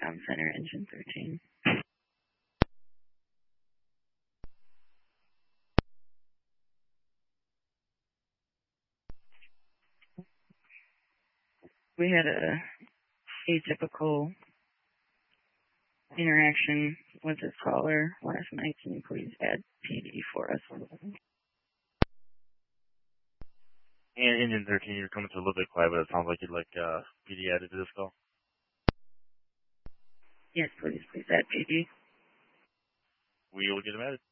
Com Center, Engine 13. We had a atypical interaction with this caller last night. Can you please add PD for us? And Engine 13, you're coming to a little bit quiet, but it sounds like you'd like PD added to this call. Yes, please add PD. We will get them added.